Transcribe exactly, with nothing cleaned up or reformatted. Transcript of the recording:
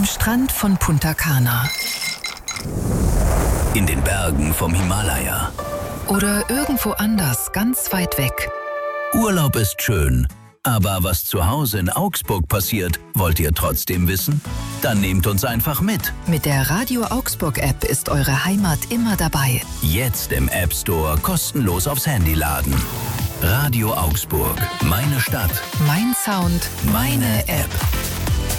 Strand von Punta Cana. In den Bergen vom Himalaya. Oder irgendwo anders, ganz weit weg. Urlaub ist schön, aber was zu Hause in Augsburg passiert, wollt ihr trotzdem wissen? Dann nehmt uns einfach mit. Mit der Radio Augsburg App ist eure Heimat immer dabei. Jetzt im App Store kostenlos aufs Handy laden. Radio Augsburg, meine Stadt, Mein Sound, meine App.